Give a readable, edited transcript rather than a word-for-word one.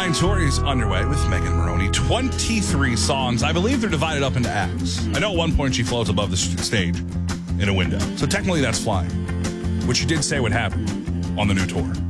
Flying Tour is underway with Megan Moroney. 23 songs. I believe they're divided up into acts. I know at one point she floats above the stage in a window. So technically that's flying, which she did say would happen on the new tour.